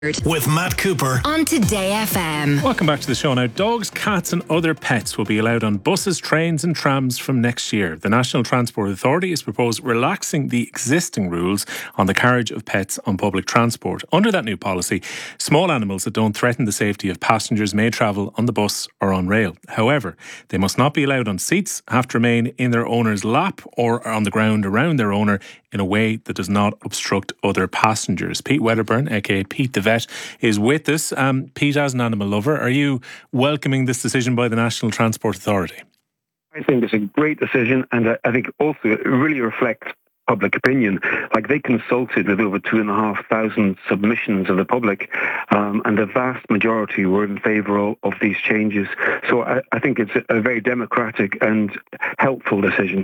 With Matt Cooper on Today FM. Welcome back to the show. Now, dogs, cats and other pets will be allowed on buses, trains and trams from next year. The National Transport Authority has proposed relaxing the existing rules on the carriage of pets on public transport. Under that new policy, small animals that don't threaten the safety of passengers may travel on the bus or on rail. However, they must not be allowed on seats, have to remain in their owner's lap or on the ground around their owner in a way that does not obstruct other passengers. Pete Wedderburn, aka Pete the Vet, is with us. Pete, as an animal lover, are you welcoming this decision by the National Transport Authority? I think it's a great decision, and I think also it really reflects public opinion. Like, they consulted with over 2,500 submissions of the public, and the vast majority were in favour of these changes. So I think it's a very democratic and helpful decision.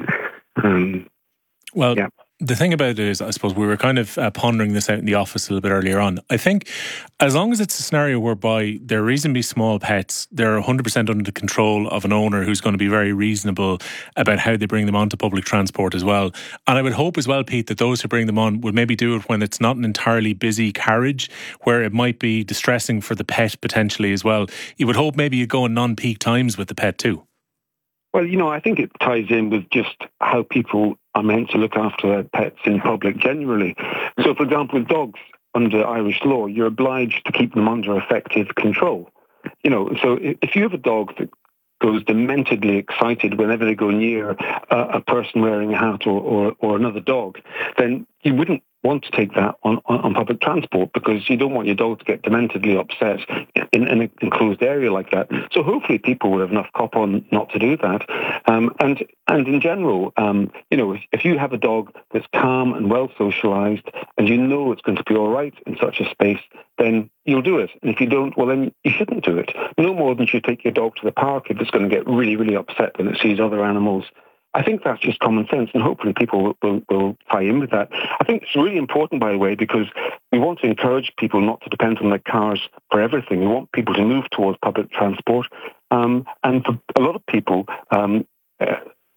Yeah. The thing about it is, I suppose we were kind of pondering this out in the office a little bit earlier on. I think as long as it's a scenario whereby they're reasonably small pets, they're 100% under the control of an owner who's going to be very reasonable about how they bring them onto public transport as well. And I would hope as well, Pete, that those who bring them on would maybe do it when it's not an entirely busy carriage, where it might be distressing for the pet potentially as well. You would hope maybe you go in non-peak times with the pet too. Well, I think it ties in with just how people are meant to look after their pets in public generally. So, for example, with dogs, under Irish law, you're obliged to keep them under effective control. So if you have a dog that goes dementedly excited whenever they go near a person wearing a hat or another dog, then you wouldn't want to take that on public transport, because you don't want your dog to get dementedly upset in an enclosed area like that. So hopefully people will have enough cop on not to do that. And in general, if you have a dog that's calm and well socialised, and you know it's going to be all right in such a space, then you'll do it. And if you don't, well, then you shouldn't do it. No more than you take your dog to the park if it's going to get really, really upset when it sees other animals. I think that's just common sense, and hopefully people will tie in with that. I think it's really important, by the way, because we want to encourage people not to depend on their cars for everything. We want people to move towards public transport. And for a lot of people, they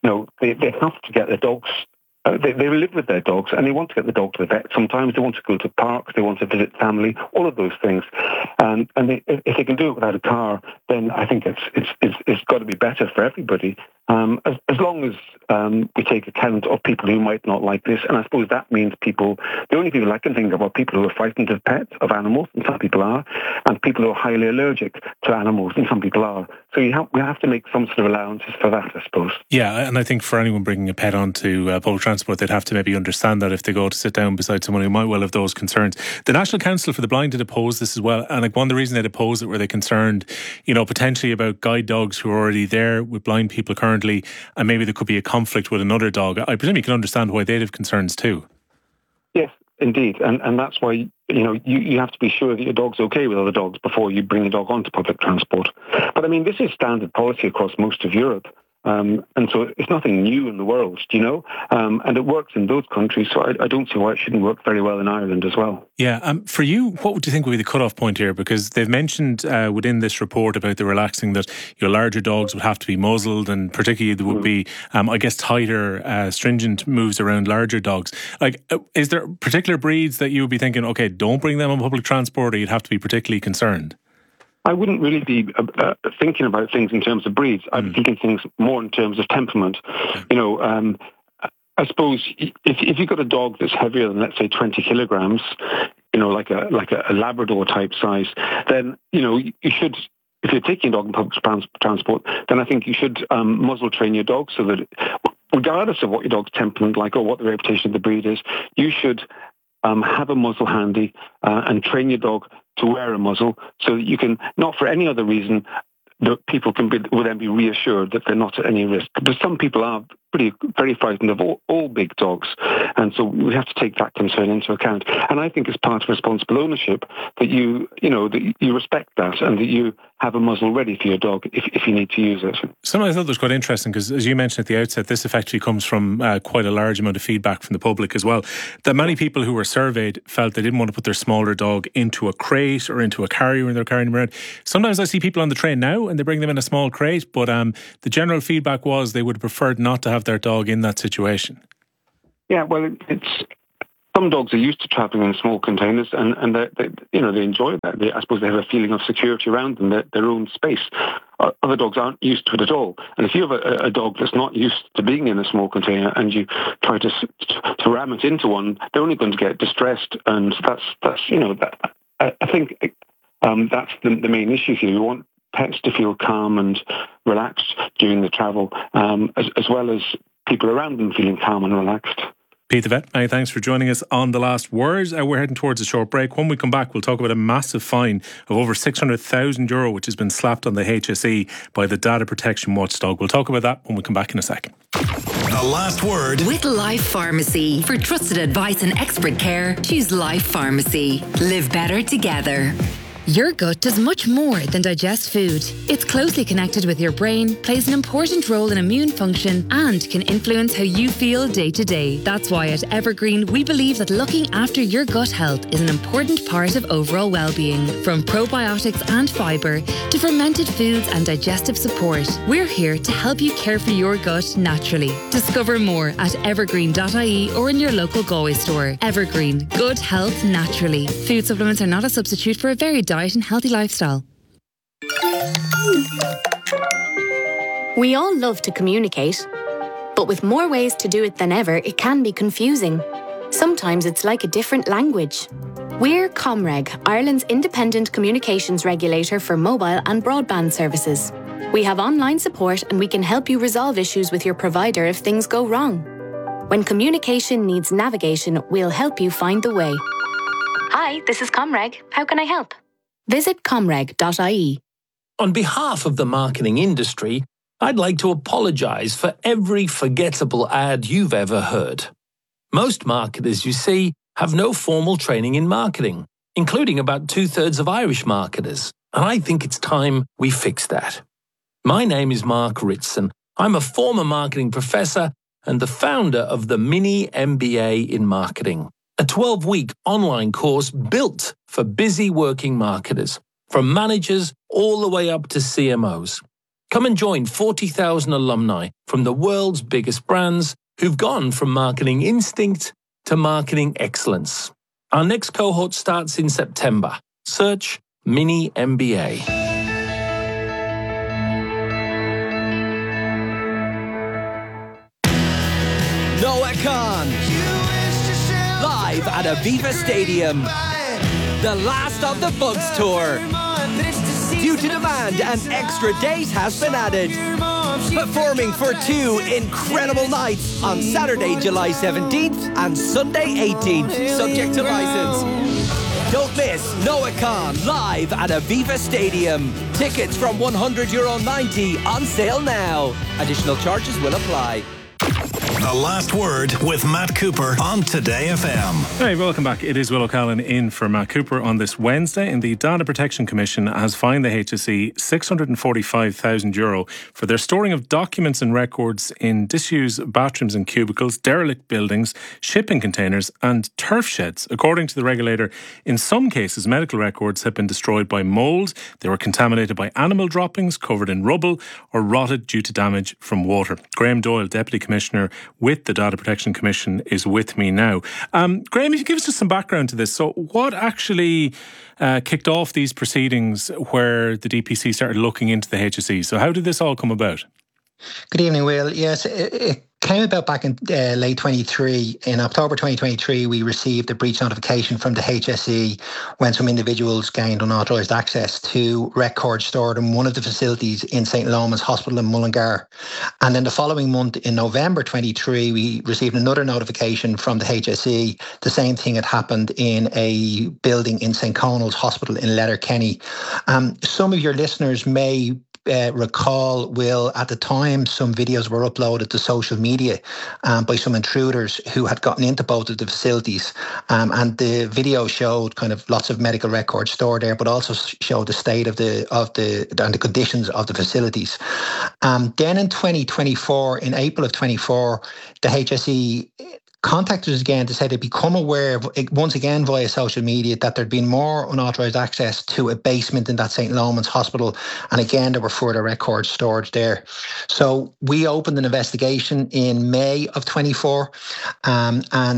have to get their dogs. They live with their dogs, and they want to get the dog to the vet. Sometimes they want to go to parks, they want to visit family, all of those things. And if they can do it without a car, then I think it's got to be better for everybody. As long as we take account of people who might not like this, and I suppose that means the only people I can think of are people who are frightened of pets, of animals, and some people are, and people who are highly allergic to animals, and some people are. So we have to make some sort of allowances for that, I suppose. Yeah, and I think for anyone bringing a pet onto public transport, they'd have to maybe understand that if they go to sit down beside someone who might well have those concerns. The National Council for the Blind did oppose this as well, and one of the reasons they'd oppose it were they concerned, potentially about guide dogs who are already there with blind people currently, and maybe there could be a conflict with another dog. I presume you can understand why they'd have concerns too. Yes, indeed, and that's why you have to be sure that your dog's okay with other dogs before you bring a dog onto public transport. But I mean, this is standard policy across most of Europe. And so it's nothing new in the world, and it works in those countries, so I don't see why it shouldn't work very well in Ireland as well. Yeah, for you, what would you think would be the cut-off point here? Because they've mentioned within this report about the relaxing that your larger dogs would have to be muzzled, and particularly there would be, tighter, stringent moves around larger dogs. Like, is there particular breeds that you would be thinking, okay, don't bring them on public transport, or you'd have to be particularly concerned? I wouldn't really be thinking about things in terms of breeds. I'd be thinking things more in terms of temperament. I suppose if you've got a dog that's heavier than, let's say, 20 kilograms, like a Labrador type size, then you should. If you're taking a dog in public transport, then I think you should muzzle train your dog so that, regardless of what your dog's temperament like or what the reputation of the breed is, you should have a muzzle handy and train your dog to wear a muzzle, so that you can, not for any other reason, that people will then be reassured that they're not at any risk. Because some people are very frightened of all big dogs, and so we have to take that concern into account. And I think it's part of responsible ownership that you respect that, and that you have a muzzle ready for your dog if you need to use it. Something I thought was quite interesting, because as you mentioned at the outset, this effectively comes from quite a large amount of feedback from the public as well, that many people who were surveyed felt they didn't want to put their smaller dog into a crate or into a carrier when they're carrying them around. Sometimes I see people on the train now and they bring them in a small crate, but the general feedback was they would have preferred not to have their dog in that situation. Yeah, well, it's some dogs are used to travelling in small containers, and they enjoy that. I suppose they have a feeling of security around them, their own space. Other dogs aren't used to it at all. And if you have a dog that's not used to being in a small container and you try to ram it into one, they're only going to get distressed. And that's I think that's the main issue here. We want pets to feel calm and relaxed during the travel, as well as people around them feeling calm and relaxed. Pete the Vet, many thanks for joining us on The Last Word. We're heading towards a short break. When we come back, we'll talk about a massive fine of over €600,000, which has been slapped on the HSE by the data protection watchdog. We'll talk about that when we come back in a second. The Last Word with Life Pharmacy. For trusted advice and expert care, choose Life Pharmacy. Live better together. Your gut does much more than digest food. It's closely connected with your brain, plays an important role in immune function, and can influence how you feel day to day. That's why at Evergreen, we believe that looking after your gut health is an important part of overall well-being. From probiotics and fibre to fermented foods and digestive support, we're here to help you care for your gut naturally. Discover more at evergreen.ie or in your local Galway store. Evergreen, good health naturally. Food supplements are not a substitute for a varied diet and healthy lifestyle. We all love to communicate, but with more ways to do it than ever, it can be confusing. Sometimes it's like a different language. We're Comreg, Ireland's independent communications regulator for mobile and broadband services. We have online support and we can help you resolve issues with your provider if things go wrong. When communication needs navigation, we'll help you find the way. Hi, this is Comreg. How can I help? Visit comreg.ie. On behalf of the marketing industry, I'd like to apologise for every forgettable ad you've ever heard. Most marketers, you see, have no formal training in marketing, including about 2/3 of Irish marketers, and I think it's time we fix that. My name is Mark Ritson. I'm a former marketing professor and the founder of the Mini MBA in Marketing, a 12-week online course built for busy working marketers, from managers all the way up to CMOs. Come and join 40,000 alumni from the world's biggest brands who've gone from marketing instinct to marketing excellence. Our next cohort starts in September. Search Mini MBA. Noah Khan, live at Aviva Stadium. The last of the Bugs Tour. Due to demand, an extra date has been added. Performing for 2 incredible nights on Saturday, July 17th and Sunday 18th, subject to license. Don't miss Noah Khan live at Aviva Stadium. Tickets from €100.90 on sale now. Additional charges will apply. The Last Word with Matt Cooper on Today FM. Hey, welcome back. It is Will O'Callaghan in for Matt Cooper on this Wednesday, and the Data Protection Commission has fined the HSE €645,000 for their storing of documents and records in disused bathrooms and cubicles, derelict buildings, shipping containers and turf sheds. According to the regulator, in some cases medical records have been destroyed by mould, they were contaminated by animal droppings, covered in rubble or rotted due to damage from water. Graham Doyle, Deputy Commissioner with the Data Protection Commission, is with me now. Graham, if you give us just some background to this. So what actually kicked off these proceedings where the DPC started looking into the HSE? So how did this all come about? Good evening, Will. Yes, it came about back in late 23. In October 2023, we received a breach notification from the HSE when some individuals gained unauthorised access to records stored in one of the facilities in St. Loman's Hospital in Mullingar. And then the following month, in November 23, we received another notification from the HSE. The same thing had happened in a building in St. Conal's Hospital in Letterkenny. Some of your listeners may recall, Will, at the time some videos were uploaded to social media by some intruders who had gotten into both of the facilities, and the video showed kind of lots of medical records stored there, but also showed the state of the and the conditions of the facilities. Then in 2024, in April of 24, the HSE contacted us again to say they'd become aware of, once again via social media, that there'd been more unauthorised access to a basement in that St. Loman's Hospital. And again, there were further records stored there. So we opened an investigation in May of 24, and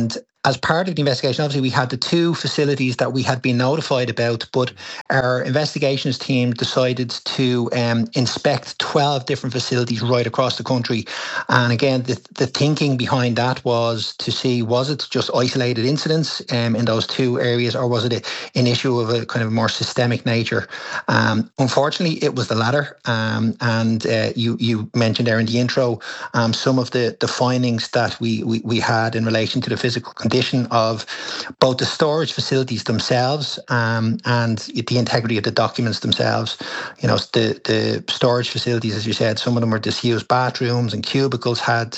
as part of the investigation, obviously we had the 2 facilities that we had been notified about, but our investigations team decided to inspect 12 different facilities right across the country. And again, the thinking behind that was to see, was it just isolated incidents in those 2 areas, or was it an issue of a kind of more systemic nature? Unfortunately, it was the latter. And you mentioned there in the intro some of the findings that we had in relation to the physical condition of both the storage facilities themselves and the integrity of the documents themselves. You know, the storage facilities, as you said, some of them were disused bathrooms and cubicles had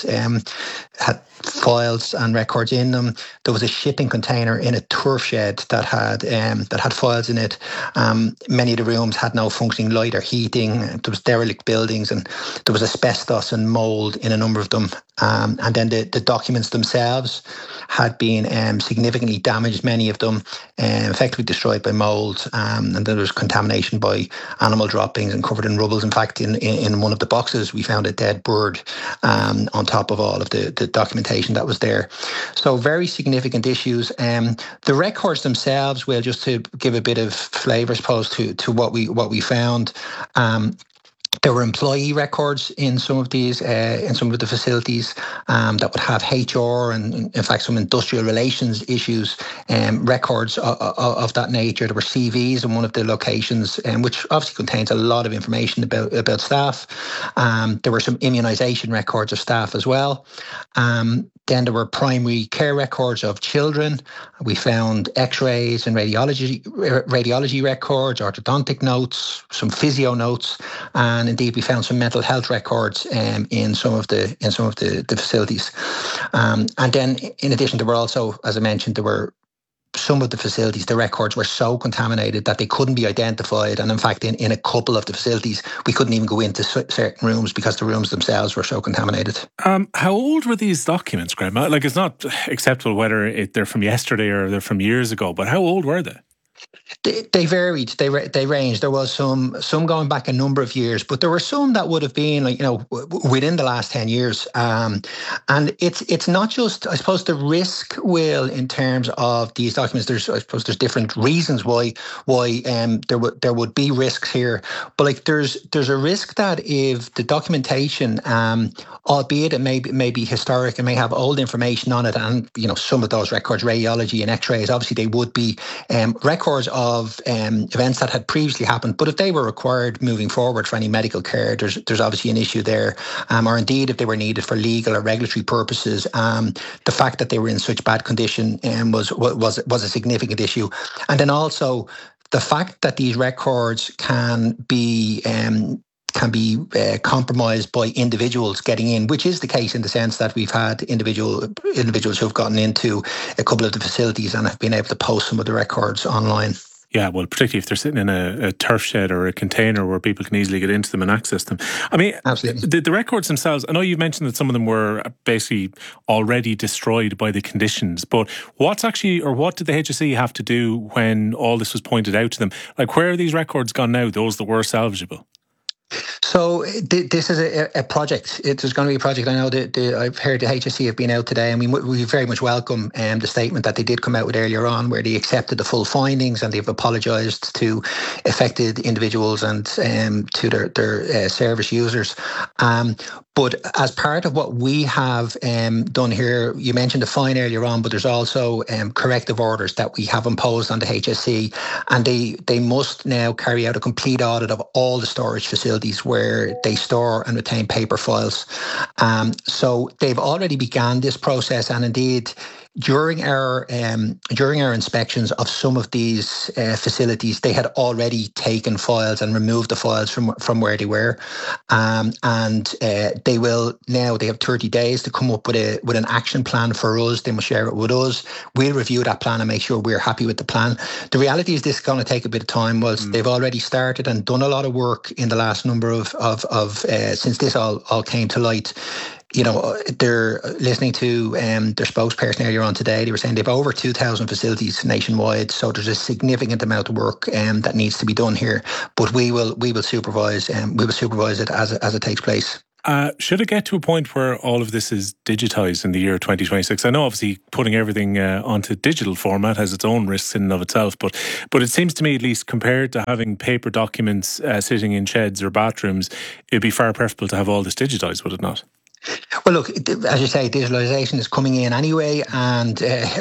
files and records in them. There was a shipping container in a turf shed that had files in it. Many of the rooms had no functioning light or heating. There was derelict buildings, and there was asbestos and mould in a number of them. And then the documents themselves had been significantly damaged, many of them effectively destroyed by mould, and there was contamination by animal droppings and covered in rubbles. In fact, in one of the boxes, we found a dead bird on top of all of the documentation that was there. So very significant issues. The records themselves, well, just to give a bit of flavour, I suppose, to what we found. There were employee records in some of these, in some of the facilities that would have HR and, in fact, some industrial relations issues, records of that nature. There were CVs in one of the locations, which obviously contains a lot of information about staff. There were some immunisation records of staff as well. Then there were primary care records of children. We found X-rays and radiology records, orthodontic notes, some physio notes, and indeed we found some mental health records in some of the facilities. And then, in addition, there were also, as I mentioned, there were some of the facilities, the records were so contaminated that they couldn't be identified. And in fact, in a couple of the facilities, we couldn't even go into certain rooms because the rooms themselves were so contaminated. How old were these documents, Graham? Like, it's not acceptable whether they're from yesterday or they're from years ago, but how old were they? They varied. They ranged. There was some going back a number of years, but there were some that would have been within the last 10 years. And it's not just, I suppose, the risk, Will, in terms of these documents. There's different reasons why there would be risks here. But there's a risk that if the documentation, albeit it may be historic and may have old information on it, and some of those records, radiology and X-rays, obviously they would be records of events that had previously happened, but if they were required moving forward for any medical care, there's obviously an issue there, or indeed if they were needed for legal or regulatory purposes, the fact that they were in such bad condition was a significant issue. And then also the fact that these records can be compromised by individuals getting in, which is the case in the sense that we've had individuals who have gotten into a couple of the facilities and have been able to post some of the records online. Yeah, well, particularly if they're sitting in a turf shed or a container where people can easily get into them and access them. I mean, absolutely. The records themselves, I know you mentioned that some of them were basically already destroyed by the conditions, but what did the HSE have to do when all this was pointed out to them? Like, where are these records gone now, those that were salvageable? So this is a project. There's going to be a project. I know that I've heard the HSE have been out today, and we very much welcome the statement that they did come out with earlier on, where they accepted the full findings and they've apologised to affected individuals and to their service users. But as part of what we have done here, you mentioned the fine earlier on, but there's also corrective orders that we have imposed on the HSE, and they must now carry out a complete audit of all the storage facilities where they store and retain paper files. So they've already begun this process, and indeed, during our inspections of some of these facilities, they had already taken files and removed the files from where they were, and they have 30 days to come up with an action plan for us. They must share it with us. We'll review that plan and make sure we're happy with the plan. The reality is this is going to take a bit of time. They've already started and done a lot of work in the last number of since this all came to light. They're listening to their spokesperson earlier on today. They were saying they've over 2,000 facilities nationwide. So there's a significant amount of work that needs to be done here. But we will supervise it as it takes place. Should it get to a point where all of this is digitised in the year 2026? I know obviously putting everything onto digital format has its own risks in and of itself, but it seems to me, at least compared to having paper documents sitting in sheds or bathrooms, it'd be far preferable to have all this digitised, would it not? Well, look, as you say, digitalisation is coming in anyway, and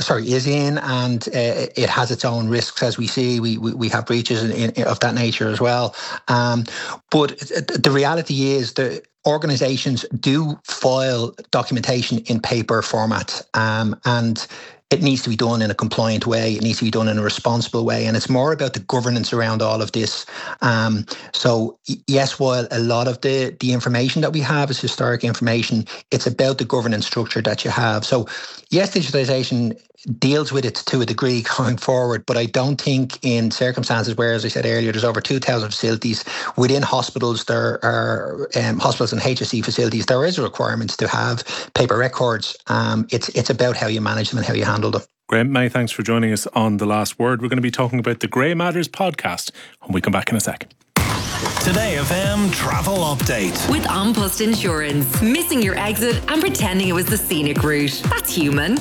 it has its own risks, as we see. We have breaches of that nature as well. But the reality is that organisations do file documentation in paper format, and it needs to be done in a compliant way. It needs to be done in a responsible way. And it's more about the governance around all of this. So yes, while a lot of the information that we have is historic information, it's about the governance structure that you have. So yes, digitalisation deals with it to a degree going forward, but I don't think in circumstances where, as I said earlier, there's over 2,000 facilities within hospitals. There are hospitals and HSE facilities. There is a requirement to have paper records. It's about how you manage them and how you handle them. Graham, many thanks for joining us on The Last Word. We're going to be talking about the Grey Matters podcast when we come back in a sec. Today FM travel update. With An Post Insurance. Missing your exit and pretending it was the scenic route. That's human.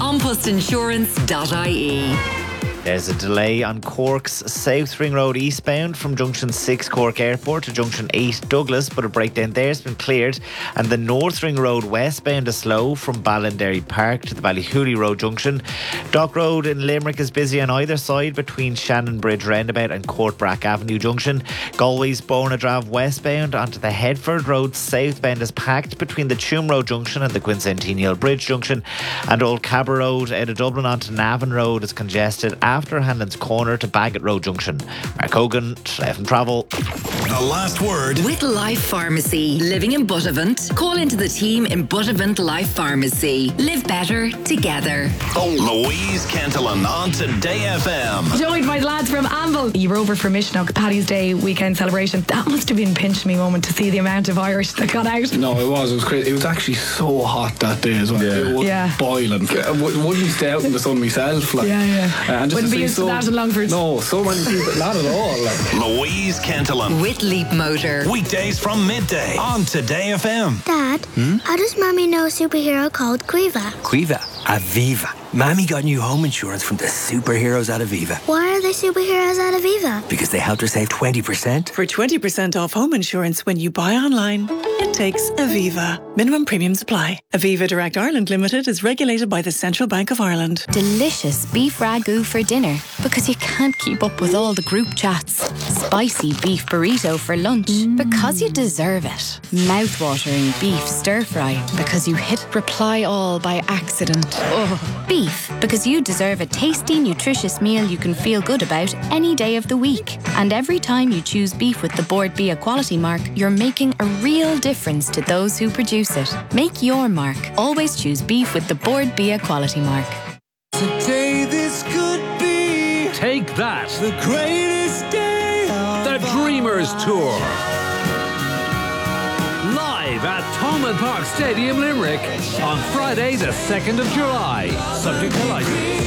anpostinsurance.ie. There's a delay on Cork's South Ring Road eastbound from Junction 6 Cork Airport to Junction 8 Douglas, but a breakdown there has been cleared. And the North Ring Road westbound is slow from Ballinderry Park to the Ballyhooly Road junction. Dock Road in Limerick is busy on either side between Shannon Bridge Roundabout and Courtbrack Avenue junction. Galway's Bonadrav westbound onto the Headford Road southbound is packed between the Tuam Road junction and the Quincentennial Bridge junction. And Old Cabra Road out of Dublin onto Navan Road is congested after Hanlon's Corner to Bagot Road junction. Mark Hogan, FM Travel. The Last Word. With Life Pharmacy. Living in Buttevant? Call into the team in Buttevant Life Pharmacy. Live better together. Louise Kentelan on Today FM. Joined by the lads from Anvil. You were over for Mishnock Paddy's Day weekend celebration. That must have been a pinch me moment to see the amount of Irish that got out. No, it was crazy. It was actually so hot that day as well. It was boiling. I wouldn't stay out in the sun myself. And just wouldn't be used to that in Longford. No, so many people, not at all. Louise Kentelan. With Leap Motor. Weekdays from midday on Today FM. Dad, how does Mommy know a superhero called Quiva? Quiva? Aviva. Mammy got new home insurance from the superheroes at Aviva. Why are they superheroes at Aviva? Because they helped her save 20%. For 20% off home insurance when you buy online, it takes Aviva. Minimum premiums apply. Aviva Direct Ireland Limited is regulated by the Central Bank of Ireland. Delicious beef ragu for dinner because you can't keep up with all the group chats. Spicy beef burrito for lunch because you deserve it. Mouth-watering beef stir-fry because you hit reply all by accident. Oh. Beef, because you deserve a tasty, nutritious meal you can feel good about any day of the week. And every time you choose beef with the Board Bia quality mark, you're making a real difference to those who produce it. Make your mark. Always choose beef with the Board Bia quality mark. Today this could be Take That, the greatest day of the Dreamers Tour. Live at Thomond Park Stadium, Limerick on Friday the 2nd of July. Subject to license.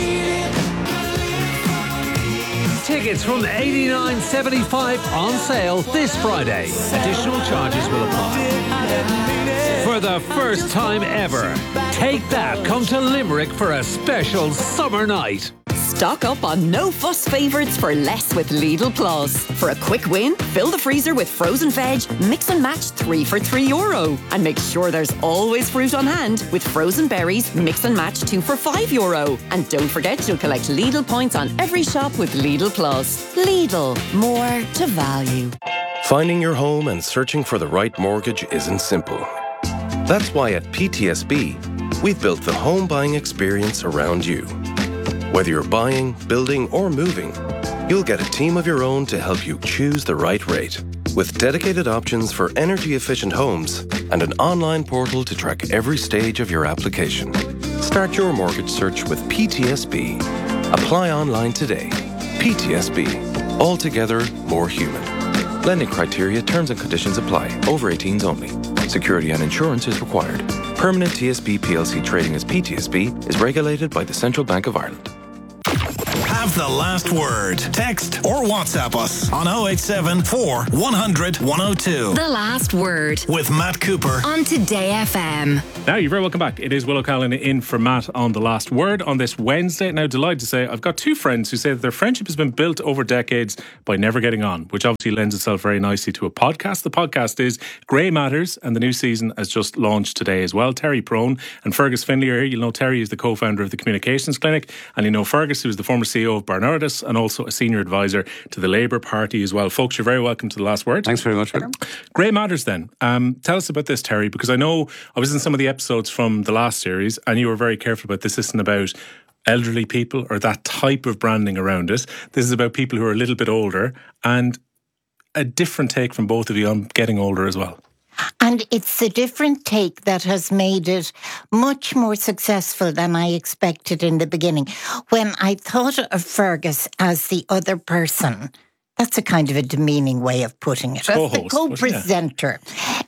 Tickets from $89.75 on sale this Friday. Additional charges will apply. For the first time ever, Take That come to Limerick for a special summer night. Stock up on no-fuss favourites for less with Lidl Plus. For a quick win, fill the freezer with frozen veg, mix and match 3 for €3. And make sure there's always fruit on hand with frozen berries, mix and match 2 for €5. And don't forget you'll collect Lidl points on every shop with Lidl Plus. Lidl, more to value. Finding your home and searching for the right mortgage isn't simple. That's why at PTSB, we've built the home buying experience around you. Whether you're buying, building, or moving, you'll get a team of your own to help you choose the right rate. With dedicated options for energy-efficient homes and an online portal to track every stage of your application. Start your mortgage search with PTSB. Apply online today. PTSB. Altogether more human. Lending criteria, terms and conditions apply. Over 18s only. Security and insurance is required. Permanent TSB PLC trading as PTSB is regulated by the Central Bank of Ireland. have the last word. Text or WhatsApp us on 087 4 100 102. The Last Word With Matt Cooper on Today FM. Now, you're very welcome back. It is Will O'Callaghan in for Matt on The Last Word on this Wednesday. Now, delighted to say I've got two friends who say that their friendship has been built over decades by never getting on, which obviously lends itself very nicely to a podcast. The podcast is Grey Matters, and the new season has just launched today as well. Terry Prone and Fergus Finlay are here. You'll know Terry is the co-founder of the Communications Clinic, and you know Fergus, who's the former CEO of Barnardus and also a senior advisor to the Labour Party as well. Folks, you're very welcome to The Last Word. Thanks very much. Grey Matters then. Tell us about this, Terry, because I know I was in some of the episodes from the last series and you were very careful about this isn't about elderly people or that type of branding around it. This is about people who are a little bit older, and a different take from both of you on getting older as well. And it's a different take that has made it much more successful than I expected in the beginning. When I thought of Fergus as the other person, that's a kind of a demeaning way of putting it. As the co-presenter.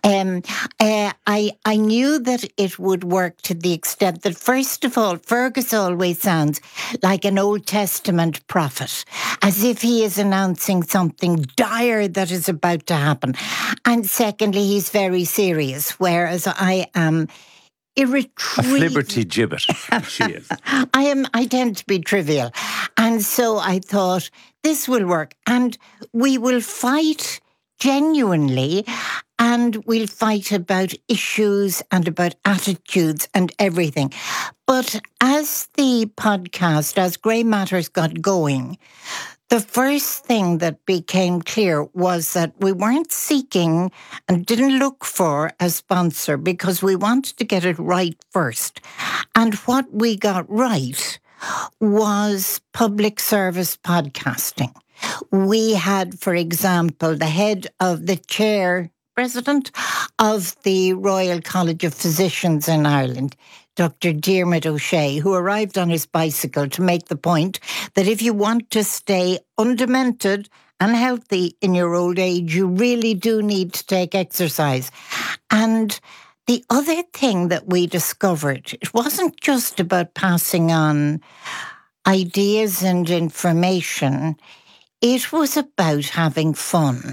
I knew that it would work to the extent that, first of all, Fergus always sounds like an Old Testament prophet, as if he is announcing something dire that is about to happen. And secondly, he's very serious, whereas I am irretrievable. A Liberty gibbet. She is. I tend to be trivial. And so I thought, this will work. And we will fight genuinely, and we'll fight about issues and about attitudes and everything. But as the podcast, as Grey Matters got going, the first thing that became clear was that we weren't seeking and didn't look for a sponsor because we wanted to get it right first. And what we got right was public service podcasting. We had, for example, the head of the president of the Royal College of Physicians in Ireland, Dr. Diarmuid O'Shea, who arrived on his bicycle to make the point that if you want to stay undemented and healthy in your old age, you really do need to take exercise. And the other thing that we discovered, it wasn't just about passing on ideas and information, it was about having fun.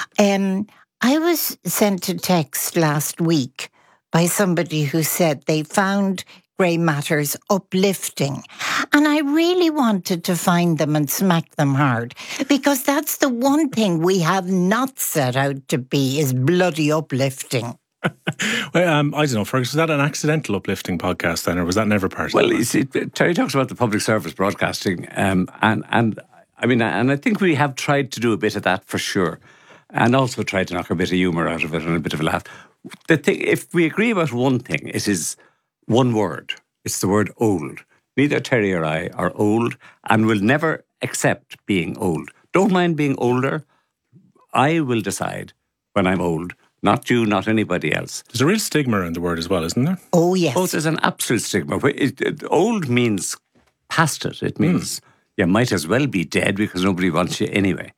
I was sent a text last week by somebody who said they found Grey Matters uplifting. And I really wanted to find them and smack them hard, because that's the one thing we have not set out to be, is bloody uplifting. Well, I don't know, Fergus, was that an accidental uplifting podcast then, or was that never part of it? Well, you see, Terry talks about the public service broadcasting, and I think we have tried to do a bit of that for sure, and also tried to knock a bit of humour out of it and a bit of a laugh. The thing, if we agree about one thing, it is one word. It's the word old. Neither Terry or I are old and will never accept being old. Don't mind being older. I will decide when I'm old. Not you, not anybody else. There's a real stigma around the word as well, isn't there? Oh, yes. Oh, there's an absolute stigma. Old means past it. It means you might as well be dead because nobody wants you anyway.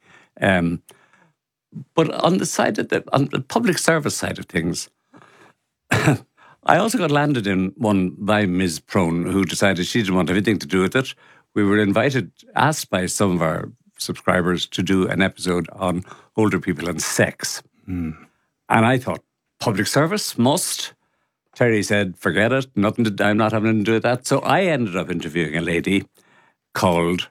But on the public service side of things, I also got landed in one by Ms. Prone, who decided she didn't want anything to do with it. We were asked by some of our subscribers to do an episode on older people and sex. And I thought, public service, must. Terry said, forget it, I'm not having to do with that. So I ended up interviewing a lady called...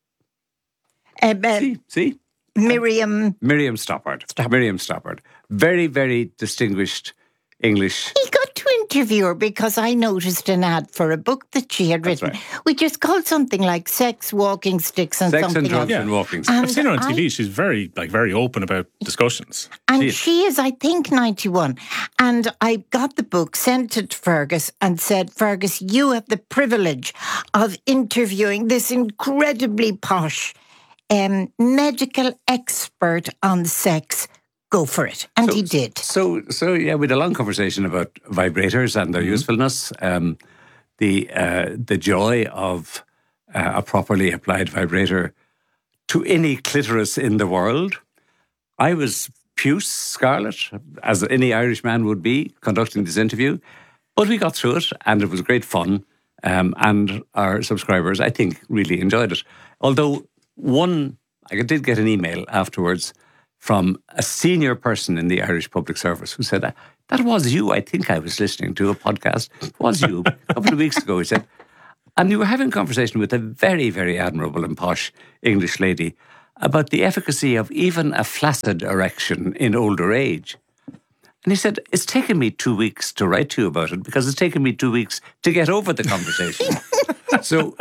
Miriam Stoppard. Miriam Stoppard. Very, very distinguished English. He got to interview her because I noticed an ad for a book that she had written, which is called something like Sex, Walking Sticks and Sex something and Drugs else. and Walking Sticks. I've seen her on TV. She's very open about discussions. And she is, I think, 91. And I got the book, sent it to Fergus and said, Fergus, you have the privilege of interviewing this incredibly posh medical expert on sex. Go for it. And he did. So yeah, we had a long conversation about vibrators and their usefulness, the joy of a properly applied vibrator to any clitoris in the world. I was puce, scarlet, as any Irish man would be, conducting this interview. But we got through it, and it was great fun. And our subscribers, I think, really enjoyed it. Although I did get an email afterwards from a senior person in the Irish Public Service who said, that was you. I think I was listening to a podcast. It was you a couple of weeks ago, he said. And you were having a conversation with a very, very admirable and posh English lady about the efficacy of even a flaccid erection in older age. And he said, it's taken me 2 weeks to write to you about it because it's taken me 2 weeks to get over the conversation. So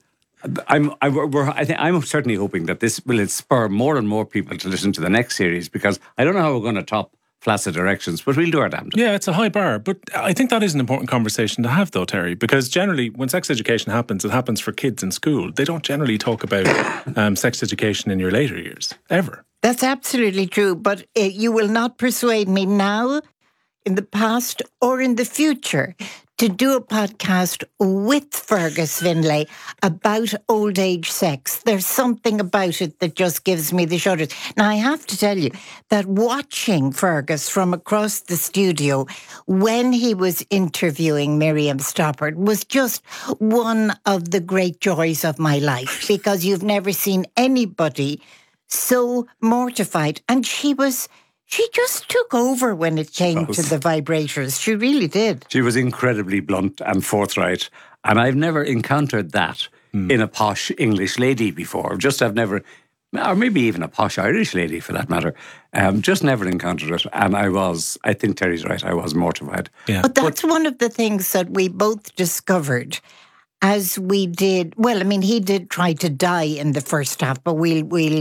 I'm certainly hoping that this will spur more and more people to listen to the next series, because I don't know how we're going to top flaccid erections, but we'll do our damned. Yeah, it's a high bar, but I think that is an important conversation to have though, Terry, because generally when sex education happens, it happens for kids in school. They don't generally talk about sex education in your later years, ever. That's absolutely true, but you will not persuade me now, in the past or in the future, to do a podcast with Fergus Finlay about old age sex. There's something about it that just gives me the shudders. Now, I have to tell you that watching Fergus from across the studio when he was interviewing Miriam Stoppard was just one of the great joys of my life, because you've never seen anybody so mortified. And she just took over when it came to the vibrators. She really did. She was incredibly blunt and forthright. And I've never encountered that in a posh English lady before. I've never, or maybe even a posh Irish lady for that matter. Just never encountered it. And I think Terry's right, I was mortified. Yeah. But that's one of the things that we both discovered as we did. Well, I mean, he did try to die in the first half, but we'll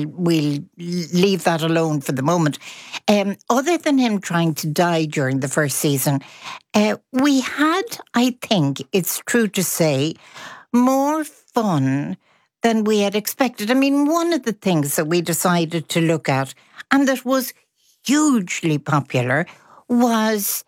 leave that alone for the moment. Other than him trying to die during the first season, we had, I think it's true to say, more fun than we had expected. I mean, one of the things that we decided to look at, and that was hugely popular, was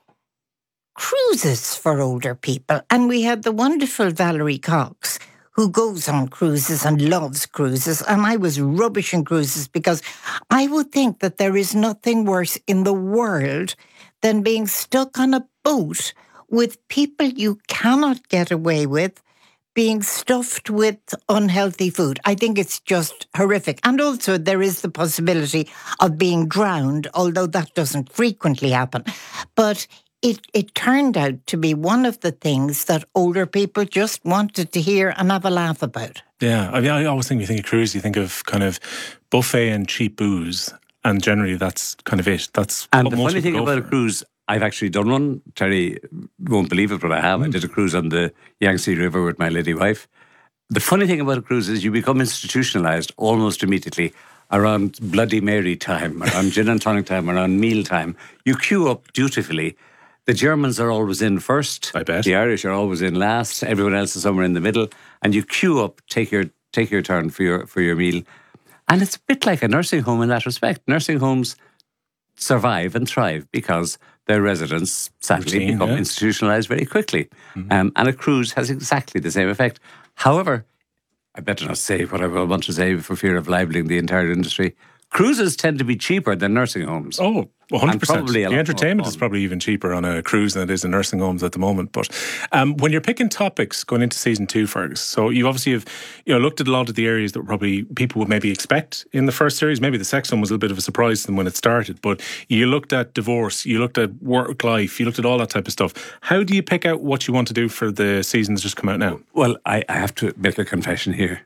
cruises for older people. And we had the wonderful Valerie Cox, who goes on cruises and loves cruises. And I was rubbish in cruises because I would think that there is nothing worse in the world than being stuck on a boat with people you cannot get away with, being stuffed with unhealthy food. I think it's just horrific. And also there is the possibility of being drowned, although that doesn't frequently happen. But it turned out to be one of the things that older people just wanted to hear and have a laugh about. Yeah, I mean, I always think you think of cruise, you think of kind of buffet and cheap booze, and generally that's kind of it. And the funny thing about a cruise, I've actually done one. Terry won't believe it, but I have. I did a cruise on the Yangtze River with my lady wife. The funny thing about a cruise is you become institutionalised almost immediately around Bloody Mary time, around gin and tonic time, around meal time. You queue up dutifully. The Germans are always in first. I bet. The Irish are always in last. Everyone else is somewhere in the middle. And you queue up, take your turn for your meal. And it's a bit like a nursing home in that respect. Nursing homes survive and thrive because their residents sadly become institutionalised very quickly. And a cruise has exactly the same effect. However, I better not say what I want to say for fear of libeling the entire industry. Cruises tend to be cheaper than nursing homes. Oh, 100%. The entertainment is probably even cheaper on a cruise than it is in nursing homes at the moment. But when you're picking topics going into season 2, Fergus, so you obviously have looked at a lot of the areas that probably people would maybe expect in the first series. Maybe the sex one was a little bit of a surprise to them when it started. But you looked at divorce, you looked at work life, you looked at all that type of stuff. How do you pick out what you want to do for the season that's just come out now? Well, I have to make a confession here.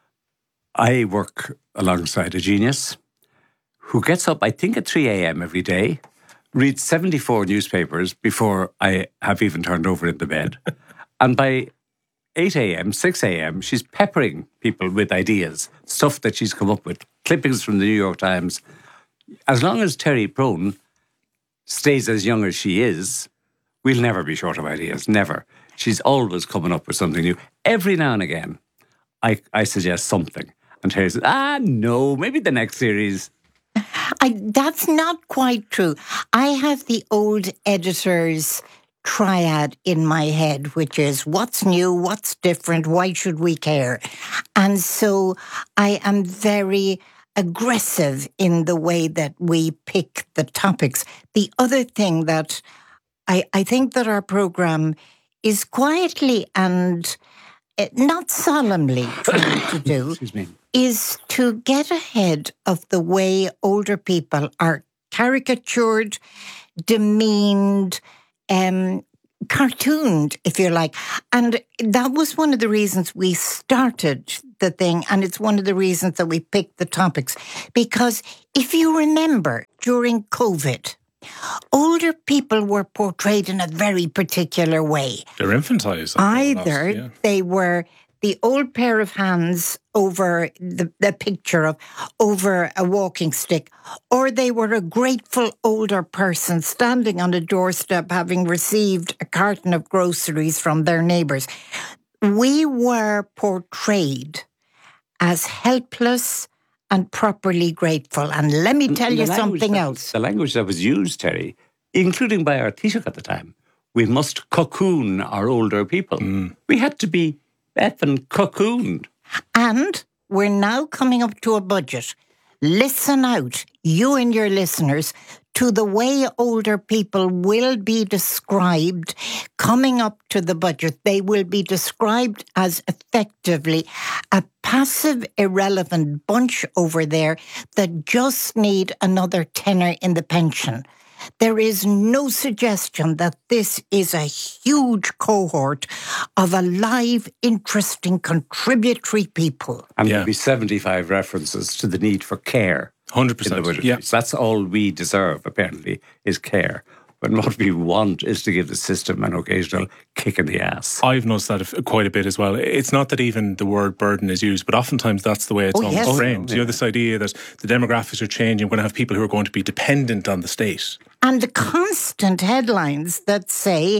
I work alongside a genius who gets up, I think, at 3 a.m. every day, reads 74 newspapers before I have even turned over in the bed. And by 8 a.m., 6 a.m., she's peppering people with ideas, stuff that she's come up with, clippings from the New York Times. As long as Terry Prone stays as young as she is, we'll never be short of ideas, never. She's always coming up with something new. Every now and again, I suggest something. And Terry says, no, maybe the next series. That's not quite true. I have the old editor's triad in my head, which is what's new, what's different, why should we care? And so I am very aggressive in the way that we pick the topics. The other thing that I think that our programme is quietly and not solemnly trying to do is to get ahead of the way older people are caricatured, demeaned, cartooned, if you like. And that was one of the reasons we started the thing, and it's one of the reasons that we picked the topics. Because if you remember, during COVID, older people were portrayed in a very particular way. They're infantilized. Either they were the old pair of hands over the picture of over a walking stick, or they were a grateful older person standing on a doorstep having received a carton of groceries from their neighbours. We were portrayed as helpless and properly grateful. And let me tell you something else. The language that was used, Terry, including by our Taoiseach at the time, we must cocoon our older people. We had to be effing cocooned. And we're now coming up to a budget. Listen out, you and your listeners, to the way older people will be described coming up to the budget. They will be described as effectively a passive, irrelevant bunch over there that just need another tenner in the pension. There is no suggestion that this is a huge cohort of alive, interesting, contributory people. And there'll be 75 references to the need for care. 100%. Yeah. That's all we deserve, apparently, is care. But what we want is to give the system an occasional kick in the ass. I've noticed that quite a bit as well. It's not that even the word burden is used, but oftentimes that's the way it's almost framed. You know, this idea that the demographics are changing, we're going to have people who are going to be dependent on the state. And the constant headlines that say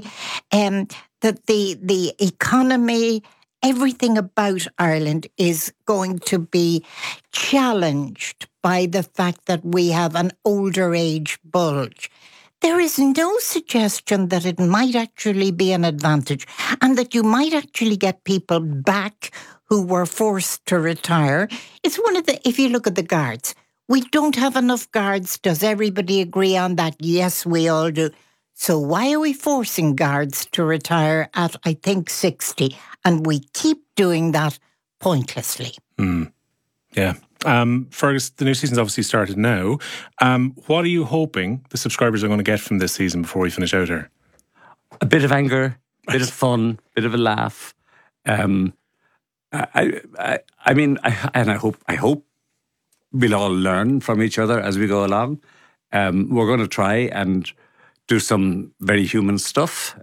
that the economy, everything about Ireland is going to be challenged by the fact that we have an older age bulge. There is no suggestion that it might actually be an advantage and that you might actually get people back who were forced to retire. It's one of the, if you look at the guards, we don't have enough guards. Does everybody agree on that? Yes, we all do. So why are we forcing guards to retire at, I think, 60? And we keep doing that pointlessly. Yeah. Fergus, the new season's obviously started now. What are you hoping the subscribers are going to get from this season before we finish out here? A bit of anger, a bit of fun, a bit of a laugh. I hope we'll all learn from each other as we go along. We're going to try and do some very human stuff.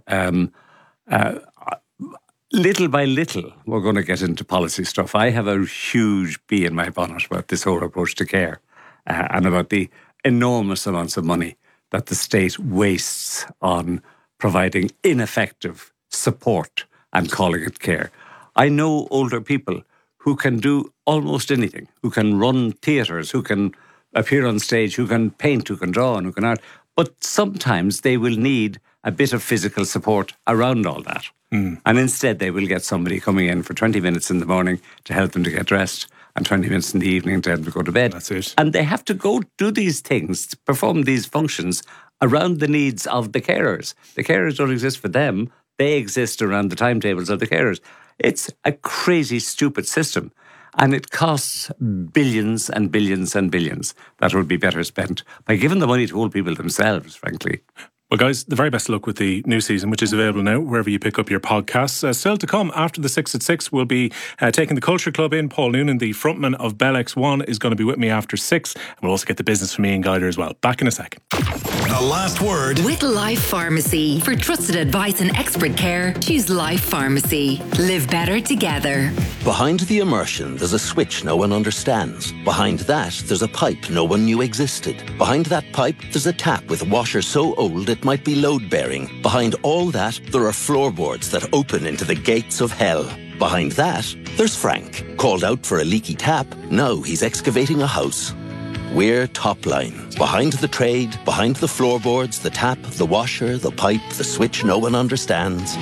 Little by little, we're going to get into policy stuff. I have a huge bee in my bonnet about this whole approach to care and about the enormous amounts of money that the state wastes on providing ineffective support and calling it care. I know older people who can do almost anything, who can run theatres, who can appear on stage, who can paint, who can draw, and who can art. But sometimes they will need a bit of physical support around all that. And instead they will get somebody coming in for 20 minutes in the morning to help them to get dressed and 20 minutes in the evening to help them to go to bed. That's it. And they have to go do these things, perform these functions around the needs of the carers. The carers don't exist for them. They exist around the timetables of the carers. It's a crazy, stupid system. And it costs billions and billions and billions that would be better spent by giving the money to old people themselves, frankly. Well, guys, the very best of luck with the new season, which is available now wherever you pick up your podcasts. Still to come, after the 6 at 6, we'll be taking the Culture Club in. Paul Noonan, the frontman of Bell X1, is going to be with me after 6. And we'll also get the business from Ian Guider as well. Back in a sec. The last word. With Life Pharmacy. For trusted advice and expert care, choose Life Pharmacy. Live better together. Behind the immersion, there's a switch no one understands. Behind that, there's a pipe no one knew existed. Behind that pipe, there's a tap with a washer so old it might be load-bearing. Behind all that, there are floorboards that open into the gates of hell. Behind that, there's Frank. Called out for a leaky tap, now he's excavating a house. We're Topline. Behind the trade, behind the floorboards, the tap, the washer, the pipe, the switch no one understands.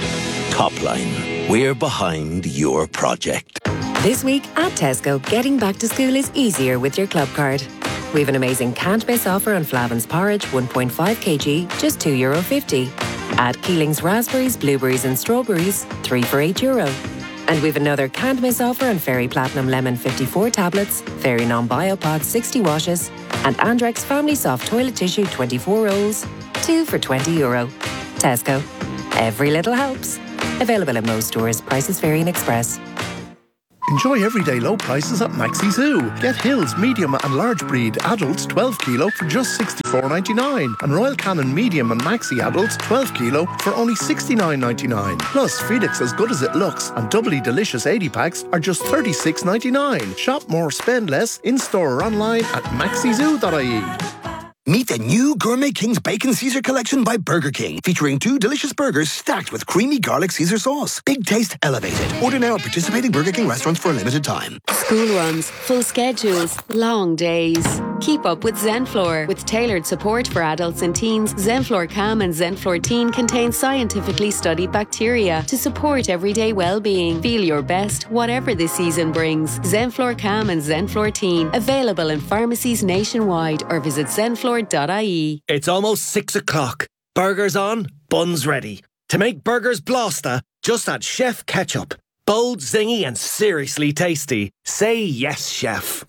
Topline. We're behind your project. This week at Tesco, getting back to school is easier with your club card. We have an amazing can't miss offer on Flavin's porridge, 1.5 kg, just €2.50. Add Keeling's raspberries, blueberries and strawberries, 3 for €8. And we've another can't miss offer on Fairy Platinum Lemon 54 tablets, Fairy Non-Biopod 60 washes, and Andrex Family Soft Toilet Tissue 24 rolls, 2 for €20. Tesco. Every little helps. Available in most stores. Prices vary in Express. Enjoy everyday low prices at Maxi Zoo. Get Hills medium and large breed adults 12 kilo for just $64.99 and Royal Canin medium and maxi adults 12 kilo for only $69.99. Plus Felix As Good As It Looks and doubly delicious 80 packs are just $36.99. Shop more, spend less in store or online at maxizoo.ie. Meet the new Gourmet King's Bacon Caesar collection by Burger King, featuring 2 delicious burgers stacked with creamy garlic Caesar sauce. Big taste elevated. Order now at participating Burger King restaurants for a limited time. School runs, full schedules, long days. Keep up with Zenflor. With tailored support for adults and teens, Zenflor Calm and Zenflor Teen contain scientifically studied bacteria to support everyday well-being. Feel your best, whatever the season brings. Zenflor Calm and Zenflor Teen. Available in pharmacies nationwide or visit zenflor.ie. It's almost 6 o'clock. Burgers on, buns ready. To make burgers blasta, just add Chef Ketchup. Bold, zingy and seriously tasty. Say yes, Chef.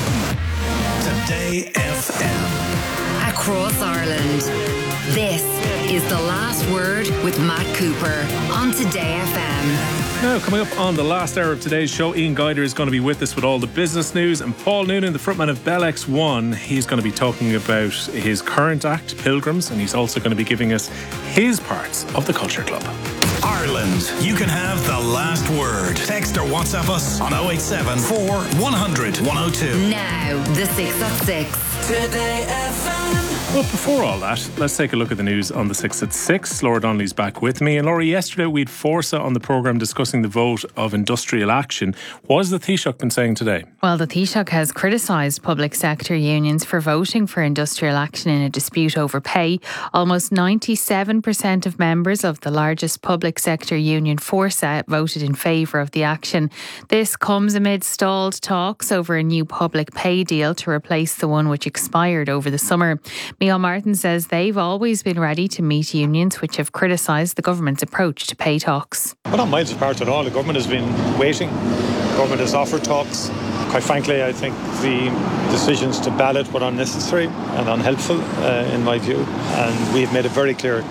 Today FM. Across Ireland. This is The Last Word with Matt Cooper on Today FM. Now, coming up on the last hour of today's show, Ian Guider is going to be with us with all the business news, and Paul Noonan, the frontman of Bell X1, he's going to be talking about his current act, Pilgrims, and he's also going to be giving us his parts of the Culture Club. Ireland, you can have the last word. Text or WhatsApp us on 087 4 100 102. Now, the 6 at 6. Today FM. Well, before all that, let's take a look at the news on the 6 at 6. Laura Donnelly's back with me. And Laura, yesterday we had Forsa on the programme discussing the vote of industrial action. What has the Taoiseach been saying today? Well, the Taoiseach has criticised public sector unions for voting for industrial action in a dispute over pay. Almost 97% of members of the largest public sector union, Forsa, voted in favour of the action. This comes amid stalled talks over a new public pay deal to replace the one which expired over the summer. Micheál Martin says they've always been ready to meet unions which have criticised the government's approach to pay talks. We're not miles apart at all. The government has been waiting. The government has offered talks. Quite frankly, I think the decisions to ballot were unnecessary and unhelpful, in my view. And we've made it very clear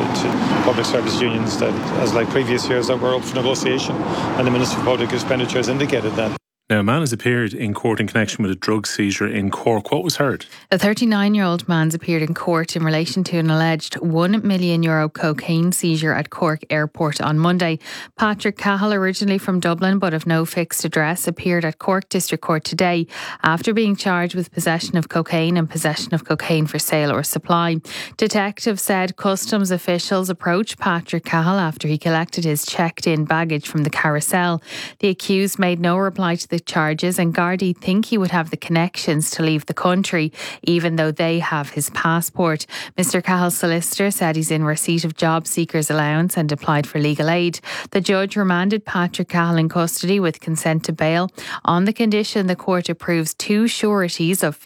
to public service unions that, as like previous years, that we're up for negotiation. And the Minister for Public Expenditure has indicated that. Now, a man has appeared in court in connection with a drug seizure in Cork. What was heard? A 39-year-old man's appeared in court in relation to an alleged €1 million cocaine seizure at Cork Airport on Monday. Patrick Cahill, originally from Dublin but of no fixed address, appeared at Cork District Court today after being charged with possession of cocaine and possession of cocaine for sale or supply. Detectives said customs officials approached Patrick Cahill after he collected his checked-in baggage from the carousel. The accused made no reply to the charges, and Gardaí think he would have the connections to leave the country, even though they have his passport. Mr. Cahill's solicitor said he's in receipt of job seekers allowance and applied for legal aid. The judge remanded Patrick Cahill in custody with consent to bail on the condition the court approves 2 sureties of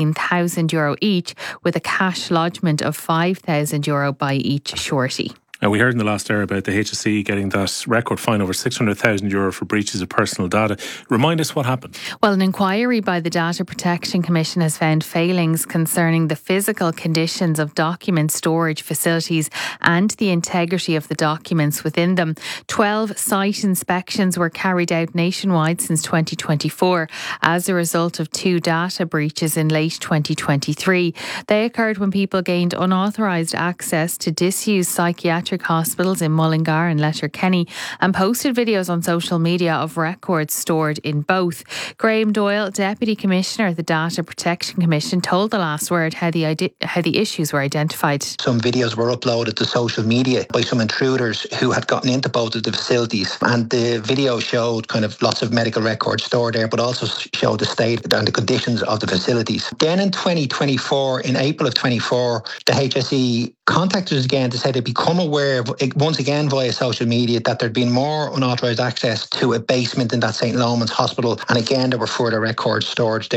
€15,000 each, with a cash lodgement of €5,000 by each surety. Now, we heard in the last hour about the HSE getting that record fine over €600,000 for breaches of personal data. Remind us what happened. Well, an inquiry by the Data Protection Commission has found failings concerning the physical conditions of document storage facilities and the integrity of the documents within them. 12 site inspections were carried out nationwide since 2024 as a result of 2 data breaches in late 2023. They occurred when people gained unauthorised access to disused psychiatric hospitals in Mullingar and Letterkenny and posted videos on social media of records stored in both. Graham Doyle, Deputy Commissioner at the Data Protection Commission, told The Last Word how the issues were identified. Some videos were uploaded to social media by some intruders who had gotten into both of the facilities, and the video showed kind of lots of medical records stored there, but also showed the state and the conditions of the facilities. Then in 2024, in April of 24, the HSE contacted us again to say they'd become aware of, once again via social media, that there'd been more unauthorised access to a basement in that St. Lomans Hospital, and again there were further records stored there.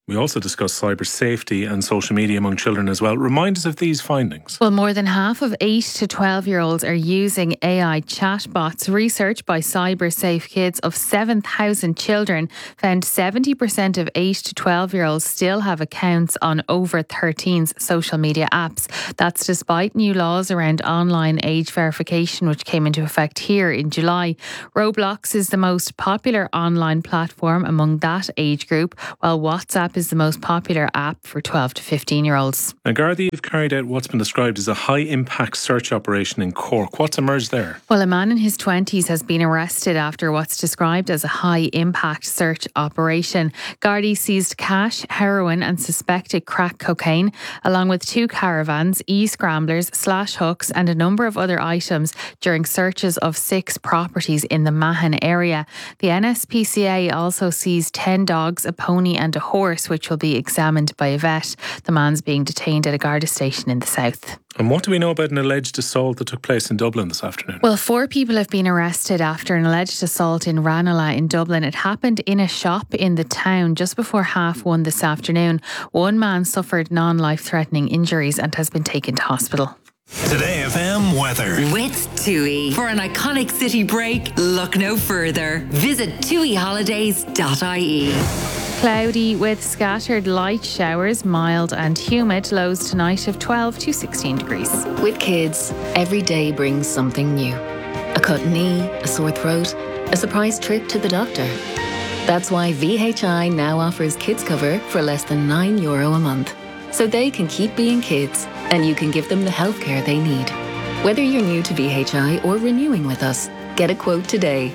We also discussed cyber safety and social media among children as well. Remind us of these findings. Well, more than half of 8 to 12-year-olds are using AI chatbots. Research by CyberSafe Kids of 7,000 children found 70% of 8 to 12-year-olds still have accounts on over 13's social media apps. That's despite new laws around online age verification, which came into effect here in July. Roblox is the most popular online platform among that age group, while WhatsApp is the most popular app for 12 to 15-year-olds. Now, Gardaí have carried out what's been described as a high-impact search operation in Cork. What's emerged there? Well, a man in his 20s has been arrested after what's described as a high-impact search operation. Gardaí seized cash, heroin and suspected crack cocaine, along with 2 caravans, e-scramblers, slash hooks and a number of other items during searches of 6 properties in the Mahon area. The NSPCA also seized 10 dogs, a pony and a horse, which will be examined by a vet. The man's being detained at a Garda station in the south. And what do we know about an alleged assault that took place in Dublin this afternoon? Well, 4 people have been arrested after an alleged assault in Ranelagh in Dublin. It happened in a shop in the town just before 1:30 this afternoon. One man suffered non-life-threatening injuries and has been taken to hospital. Today FM weather. With TUI. For an iconic city break, look no further. Visit tuiholidays.ie. Cloudy with scattered light showers, mild and humid. Lows tonight of 12 to 16 degrees. With kids, every day brings something new. A cut knee, a sore throat, a surprise trip to the doctor. That's why VHI now offers kids cover for less than €9 a month. So they can keep being kids and you can give them the healthcare they need. Whether you're new to VHI or renewing with us, get a quote today.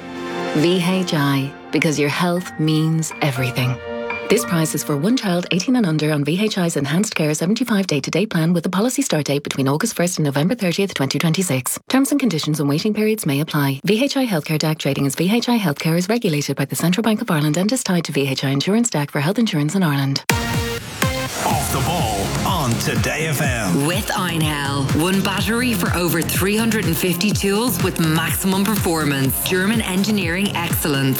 VHI, because your health means everything. This price is for one child 18 and under on VHI's Enhanced Care 75 day-to-day plan with a policy start date between August 1st and November 30th, 2026. Terms and conditions and waiting periods may apply. VHI Healthcare DAC trading as VHI Healthcare is regulated by the Central Bank of Ireland and is tied to VHI Insurance DAC for health insurance in Ireland. Off the ball on Today FM. With Einhell. One battery for over 350 tools with maximum performance. German engineering excellence.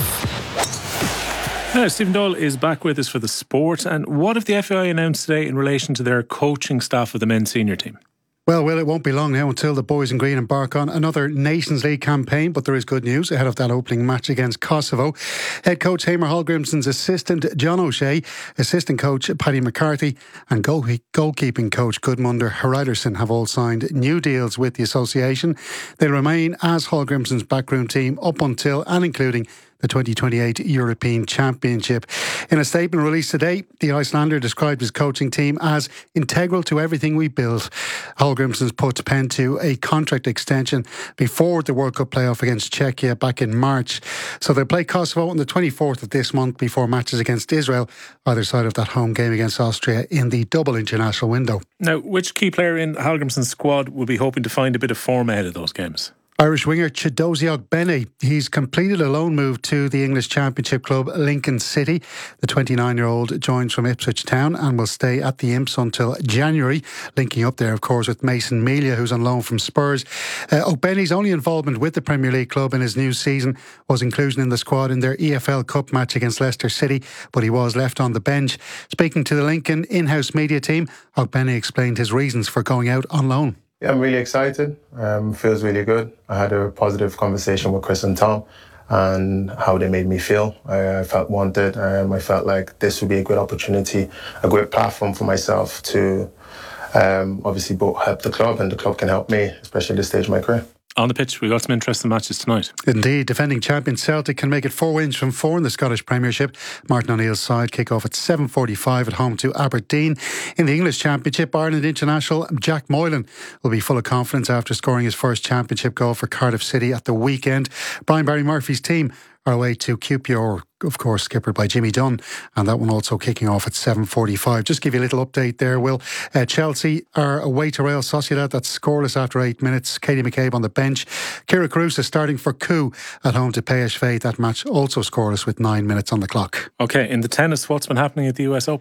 Now, Stephen Doyle is back with us for the sport. And what have the FAI announced today in relation to their coaching staff of the men's senior team? Well, it won't be long now until the boys in green embark on another Nations League campaign, but there is good news ahead of that opening match against Kosovo. Head coach Hamer Hallgrimsson's assistant John O'Shea, assistant coach Paddy McCarthy and goalkeeping coach Gudmundur Hreiðarsson have all signed new deals with the association. They'll remain as Hallgrimsson's backroom team up until and including the 2028 European Championship. In a statement released today, the Icelander described his coaching team as integral to everything we build. Hallgrimsson's put pen to a contract extension before the World Cup playoff against Czechia back in March. So they'll play Kosovo on the 24th of this month before matches against Israel, either side of that home game against Austria in the double international window. Now, which key player in Hallgrimsson's squad will be hoping to find a bit of form ahead of those games? Irish winger Chiedozie Ogbene. He's completed a loan move to the English Championship club Lincoln City. The 29-year-old joins from Ipswich Town and will stay at the Imps until January, linking up there, of course, with Mason Melia, who's on loan from Spurs. Ogbene's only involvement with the Premier League club in his new season was inclusion in the squad in their EFL Cup match against Leicester City, but he was left on the bench. Speaking to the Lincoln in-house media team, Ogbene explained his reasons for going out on loan. Yeah, I'm really excited. Feels really good. I had a positive conversation with Chris and Tom and how they made me feel. I felt wanted. I felt like this would be a good opportunity, a great platform for myself to obviously both help the club and the club can help me, especially at this stage of my career. On the pitch, we've got some interesting matches tonight. Indeed, defending champion Celtic can make it 4 wins from 4 in the Scottish Premiership. Martin O'Neill's side kick off at 7:45 at home to Aberdeen. In the English Championship, Ireland international Jack Moylan will be full of confidence after scoring his first championship goal for Cardiff City at the weekend. Brian Barry Murphy's team are away to QPR, of course, skippered by Jimmy Dunn, and that one also kicking off at 7:45. Just give you a little update there, Will. Chelsea are away to Real Sociedad. That's scoreless after 8 minutes. Katie McCabe on the bench. Kira Carusa starting for Coup at home to PSV. That match also scoreless with 9 minutes on the clock. OK, in the tennis, what's been happening at the US Open?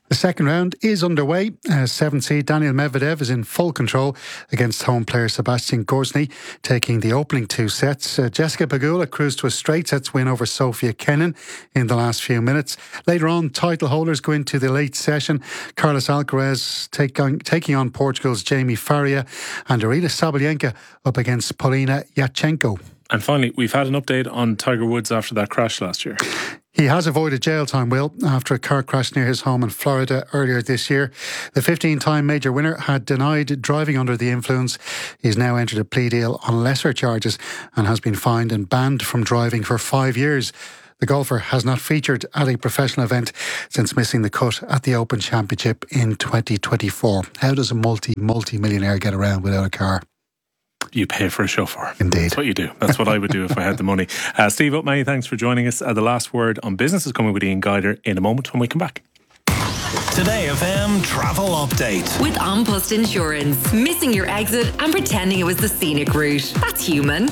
The second round is underway. 7th seed Daniil Medvedev is in full control against home player Sebastian Gorsny, taking the opening 2 sets. Jessica Pegula cruised to a straight sets win over Sofia Kenin in the last few minutes. Later on, title holders go into the late session. Carlos Alcaraz taking on Portugal's Jamie Faria, and Arina Sabalenka up against Polina Yatchenko. And finally, we've had an update on Tiger Woods after that crash last year. He has avoided jail time, Will, after a car crash near his home in Florida earlier this year. The 15-time major winner had denied driving under the influence. He's now entered a plea deal on lesser charges and has been fined and banned from driving for 5 years. The golfer has not featured at a professional event since missing the cut at the Open Championship in 2024. How does a multi-millionaire get around without a car? You pay for a chauffeur. Indeed. That's what you do. That's what I would do if I had the money. Steve Up, many thanks for joining us. The last word on business is coming with Ian Guider in a moment when we come back. Today FM Travel Update. With An Post Insurance. Missing your exit and pretending it was the scenic route. That's human.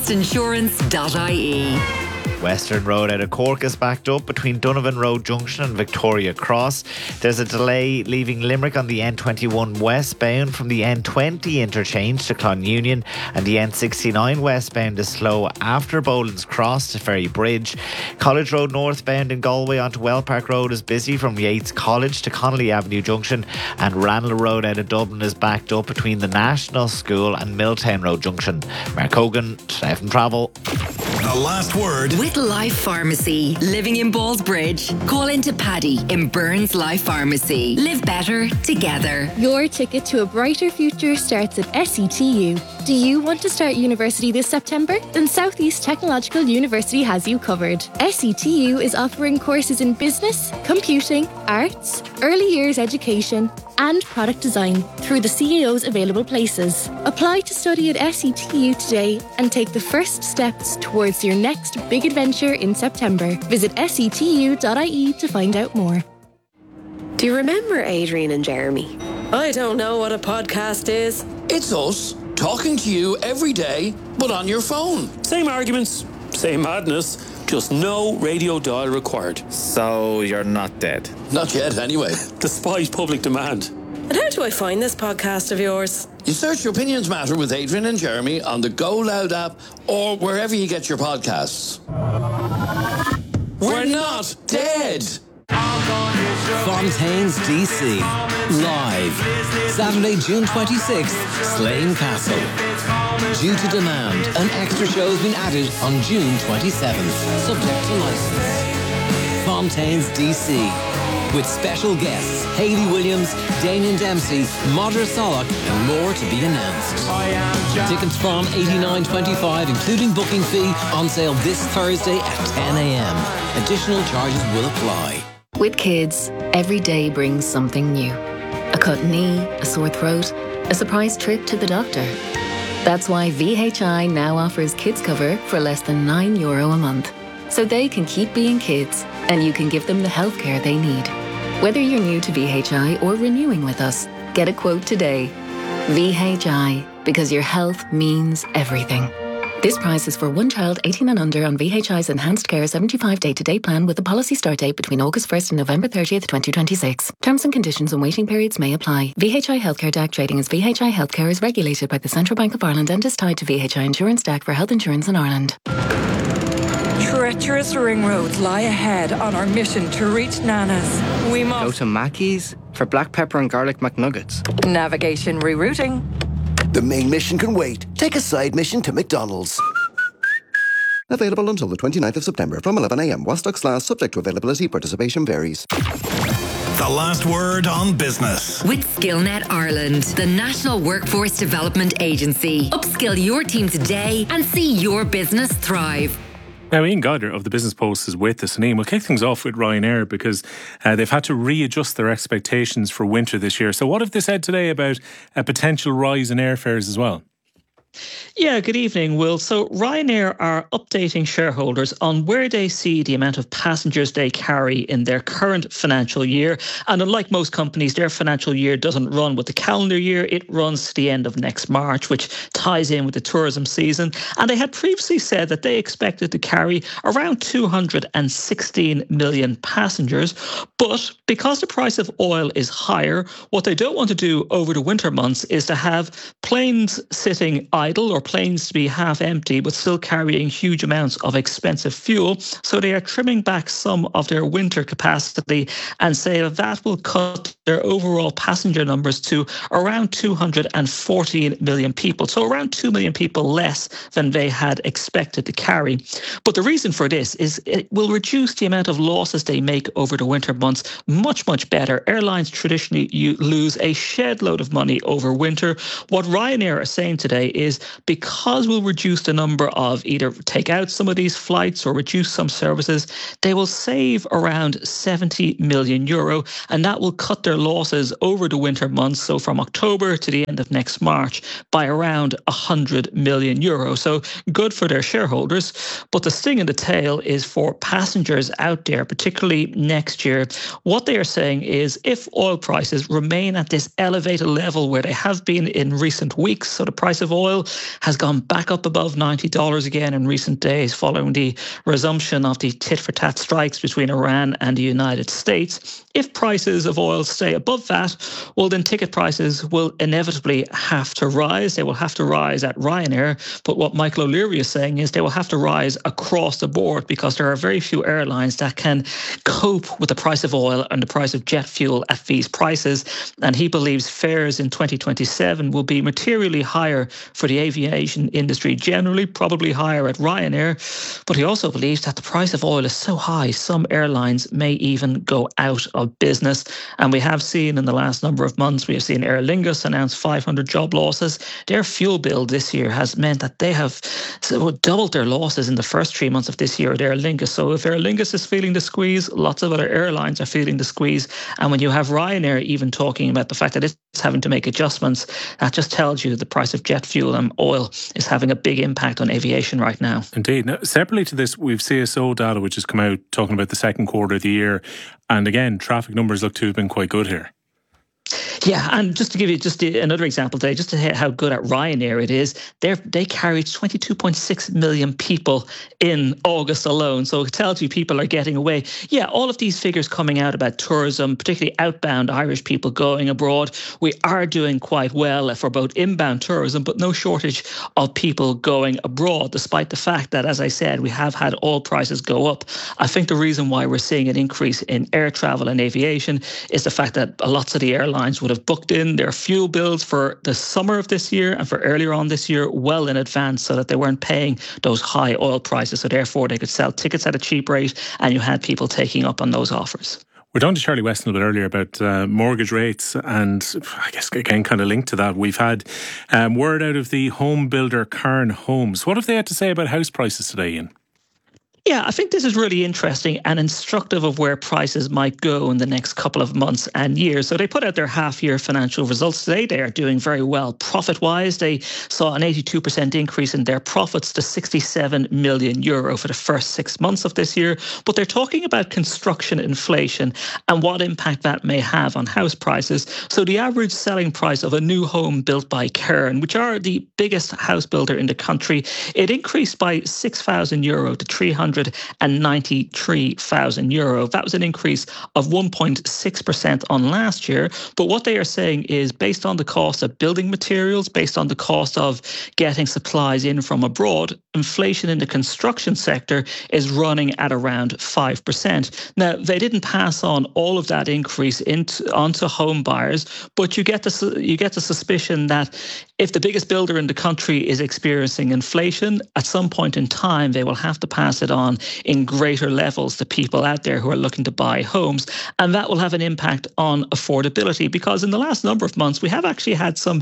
Anpostinsurance.ie. Western Road out of Cork is backed up between Donovan Road Junction and Victoria Cross. There's a delay leaving Limerick on the N21 westbound from the N20 interchange to Clonunion, and the N69 westbound is slow after Boland's Cross to Ferry Bridge. College Road northbound in Galway onto Wellpark Road is busy from Yates College to Connolly Avenue Junction, and Ranelagh Road out of Dublin is backed up between the National School and Milltown Road Junction. Mark Hogan, FM Travel. The last word with Life Pharmacy. Living in Ballsbridge. Call into Paddy in Burns Life Pharmacy. Live better together. Your ticket to a brighter future starts at SETU. Do you want to start university this September? Then South East Technological University has you covered. SETU is offering courses in business, computing, arts, early years education, and product design through the CEO's available places. Apply to study at SETU today and take the first steps towards your next big adventure in September. Visit setu.ie to find out more. Do you remember Adrian and Jeremy? I don't know what a podcast is. It's us talking to you every day, but on your phone. Same arguments, same madness, just no radio dial required. So you're not dead? Not yet, anyway. Despite public demand. And how do I find this podcast of yours? You search Opinions Matter with Adrian and Jeremy on the Go Loud app or wherever you get your podcasts. We're not dead! Fontaine's DC. Live. Saturday, June 26th, Slane Castle. Due to demand, an extra show has been added on June 27th, subject to licence. Fontaine's DC. With special guests Hayley Williams, Damien Dempsey, Modra Solak, and more to be announced. Tickets from $89.25, including booking fee, on sale this Thursday at 10 a.m. Additional charges will apply. With kids, every day brings something new. A cut knee, a sore throat, a surprise trip to the doctor. That's why VHI now offers kids cover for less than €9 a month. So they can keep being kids and you can give them the healthcare they need. Whether you're new to VHI or renewing with us, get a quote today. VHI, because your health means everything. This price is for one child 18 and under on VHI's Enhanced Care 75 day-to-day plan with a policy start date between August 1st and November 30th, 2026. Terms and conditions and waiting periods may apply. VHI Healthcare DAC trading as VHI Healthcare is regulated by the Central Bank of Ireland and is tied to VHI Insurance DAC for health insurance in Ireland. Treacherous ring roads lie ahead on our mission to reach Nana's. We must go to Mackey's for black pepper and garlic McNuggets. Navigation rerouting. The main mission can wait. Take a side mission to McDonald's. Available until the 29th of September from 11 a.m. While stocks last, subject to availability, participation varies. The last word on business. With Skillnet Ireland, the National Workforce Development Agency. Upskill your team today and see your business thrive. Now, Ian Guider of the Business Post is with us, and Ian, we'll kick things off with Ryanair because they've had to readjust their expectations for winter this year. So what have they said today about a potential rise in airfares as well? Yeah, good evening, Will. So Ryanair are updating shareholders on where they see the amount of passengers they carry in their current financial year. And unlike most companies, their financial year doesn't run with the calendar year. It runs to the end of next March, which ties in with the tourism season. And they had previously said that they expected to carry around 216 million passengers. But because the price of oil is higher, what they don't want to do over the winter months is to have planes sitting idle or planes to be half empty but still carrying huge amounts of expensive fuel. So they are trimming back some of their winter capacity and say that will cut their overall passenger numbers to around 214 million people. So around 2 million people less than they had expected to carry. But the reason for this is it will reduce the amount of losses they make over the winter months much, much better. Airlines traditionally lose a shed load of money over winter. What Ryanair are saying today is because we'll reduce the number of either take out some of these flights or reduce some services, they will save around 70 million euro, and that will cut their losses over the winter months, so from October to the end of next March, by around 100 million euro. So good for their shareholders. But the sting in the tail is for passengers out there, particularly next year. What they are saying is if oil prices remain at this elevated level where they have been in recent weeks, so the price of oil has gone back up above $90 again in recent days following the resumption of the tit-for-tat strikes between Iran and the United States. If prices of oil stay above that, well, then ticket prices will inevitably have to rise. They will have to rise at Ryanair. But what Michael O'Leary is saying is they will have to rise across the board because there are very few airlines that can cope with the price of oil and the price of jet fuel at these prices. And he believes fares in 2027 will be materially higher for the aviation industry generally, probably higher at Ryanair. But he also believes that the price of oil is so high, some airlines may even go out of business. And we have seen in the last number of months, we have seen Aer Lingus announce 500 job losses. Their fuel bill this year has meant that they have doubled their losses in the first 3 months of this year at Aer Lingus. So if Aer Lingus is feeling the squeeze, lots of other airlines are feeling the squeeze. And when you have Ryanair even talking about the fact that it's having to make adjustments, that just tells you the price of jet fuel and oil is having a big impact on aviation right now. Indeed. Now, separately to this, we've CSO data which has come out talking about the second quarter of the year. And again, traffic numbers look to have been quite good here. Yeah, and just to give you another example today, just to hear how good at Ryanair it is, they carried 22.6 million people in August alone. So it tells you people are getting away. Yeah, all of these figures coming out about tourism, particularly outbound Irish people going abroad, we are doing quite well for both inbound tourism, but no shortage of people going abroad, despite the fact that, as I said, we have had oil prices go up. I think the reason why we're seeing an increase in air travel and aviation is the fact that lots of the airlines would have booked in their fuel bills for the summer of this year and for earlier on this year well in advance so that they weren't paying those high oil prices. So therefore they could sell tickets at a cheap rate and you had people taking up on those offers. We're talking to Charlie Weston a bit earlier about mortgage rates, and I guess again kind of linked to that, we've had word out of the home builder Cairn Homes. What have they had to say about house prices today, Ian? Yeah, I think this is really interesting and instructive of where prices might go in the next couple of months and years. So they put out their half-year financial results today. They are doing very well profit-wise. They saw an 82% increase in their profits to 67 million euro for the first 6 months of this year. But they're talking about construction inflation and what impact that may have on house prices. So the average selling price of a new home built by Cairn, which are the biggest house builder in the country, it increased by 6,000 euro to 393,000 euro. That was an increase of 1.6% on last year. But what they are saying is based on the cost of building materials, based on the cost of getting supplies in from abroad, inflation in the construction sector is running at around 5%. Now, they didn't pass on all of that increase onto home buyers, but you get the suspicion that if the biggest builder in the country is experiencing inflation, at some point in time, they will have to pass it on in greater levels to people out there who are looking to buy homes. And that will have an impact on affordability, because in the last number of months, we have actually had some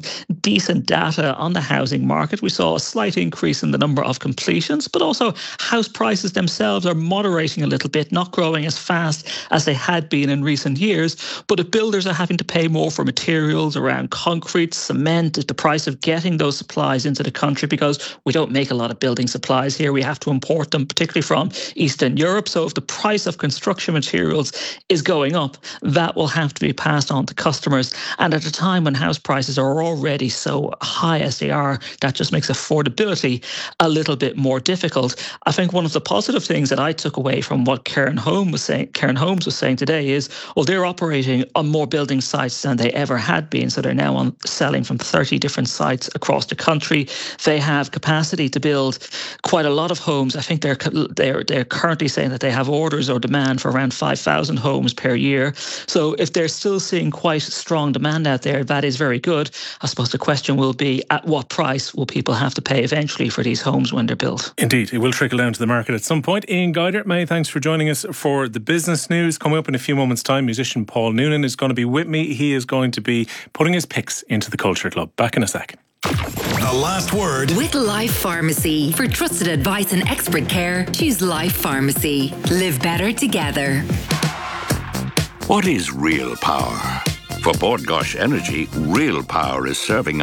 decent data on the housing market. We saw a slight increase in the number of completions, but also house prices themselves are moderating a little bit, not growing as fast as they had been in recent years. But if builders are having to pay more for materials around concrete, cement, the price of getting those supplies into the country, because we don't make a lot of building supplies here, we have to import them, particularly from Eastern Europe. So if the price of construction materials is going up, that will have to be passed on to customers. And at a time when house prices are already so high as they are, that just makes affordability a little bit more difficult. I think one of the positive things that I took away from what Cairn Homes was saying today is, well, they're operating on more building sites than they ever had been. So they're now selling from 30 different sites across the country. They have capacity to build quite a lot of homes. I think they're currently saying that they have orders or demand for around 5,000 homes per year. So if they're still seeing quite strong demand out there, that is very good. I suppose the question will be, at what price will people have to pay eventually for these homes when they're built? Indeed, it will trickle down to the market at some point. Ian Guider, many thanks for joining us for the business news. Coming up in a few moments' time, musician Paul Noonan is going to be with me. He is going to be putting his picks into the Culture Club. Back in a sec. The last word with Life Pharmacy. For trusted advice and expert care, choose Life Pharmacy. Live better together. What is real power? For Bord Gáis Energy, real power is serving